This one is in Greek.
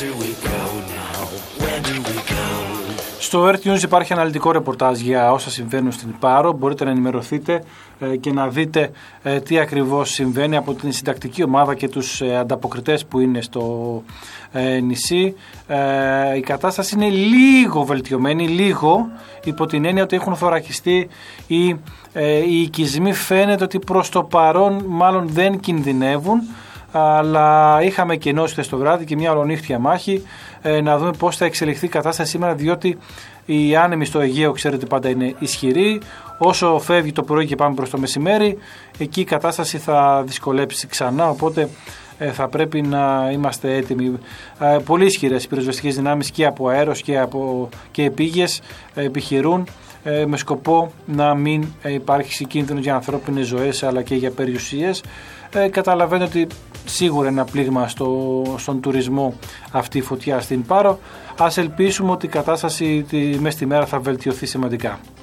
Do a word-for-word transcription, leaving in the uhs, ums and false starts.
Στο Earth News υπάρχει αναλυτικό ρεπορτάζ για όσα συμβαίνουν στην Πάρο. Μπορείτε να ενημερωθείτε ε, και να δείτε ε, τι ακριβώς συμβαίνει από την συντακτική ομάδα και τους ε, ανταποκριτές που είναι στο ε, νησί. Ε, η κατάσταση είναι λίγο βελτιωμένη, λίγο, υπό την έννοια ότι έχουν θωρακιστεί οι, ε, οι οικισμοί. Φαίνεται ότι προς το παρόν μάλλον δεν κινδυνεύουν, αλλά είχαμε και ενώσεις το βράδυ και μια ολονύχτια μάχη. Ε, να δούμε πώς θα εξελιχθεί η κατάσταση σήμερα, διότι οι άνεμοι στο Αιγαίο ξέρετε πάντα είναι ισχυροί. Όσο φεύγει το πρωί και πάμε προς το μεσημέρι, εκεί η κατάσταση θα δυσκολέψει ξανά, οπότε ε, θα πρέπει να είμαστε έτοιμοι. Ε, πολύ ισχυρές οι πυροσβεστικές δυνάμεις και από αέρος και, από, και επίγειες ε, επιχειρούν ε, με σκοπό να μην ε, υπάρξει κίνδυνος για ανθρώπινες ζωές αλλά και για περιουσίες. Ε, καταλαβαίνετε ότι σίγουρα ένα πλήγμα στο, στον τουρισμό αυτή η φωτιά στην Πάρο. Ας ελπίσουμε ότι η κατάσταση τη, μέσα στη μέρα θα βελτιωθεί σημαντικά.